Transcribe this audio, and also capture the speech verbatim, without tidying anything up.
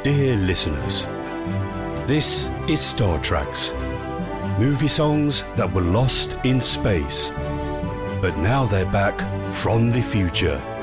Dear listeners, this is Star Tracks, movie songs that were lost in space, but now they're back from the future.